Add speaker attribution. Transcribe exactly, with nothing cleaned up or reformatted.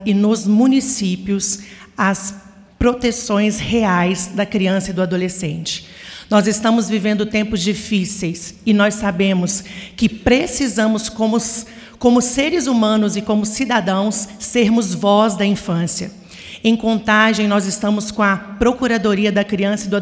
Speaker 1: e nos municípios as proteções reais da criança e do adolescente. Nós estamos vivendo tempos difíceis e nós sabemos que precisamos, como, como seres humanos e como cidadãos, sermos voz da infância. Em Contagem, nós estamos com a Procuradoria da Criança e do